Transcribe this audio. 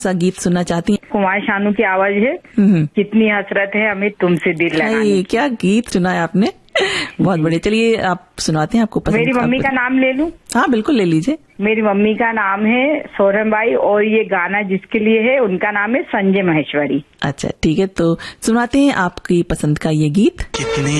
सा गीत सुनना चाहती हैं? कुमार शानू की आवाज है, कितनी हसरत है हमें तुमसे दिल लगाने। क्या गीत सुना है आपने, बहुत बढ़िया। चलिए आप सुनाते हैं, आपको पसंद। मेरी मम्मी का नाम ले लूं? हाँ बिल्कुल ले लीजिए। मेरी मम्मी का नाम है सोरमबाई और ये गाना जिसके लिए है उनका नाम है संजय महेश्वरी। अच्छा ठीक है, तो सुनाते हैं आपकी पसंद का ये गीत। कितनी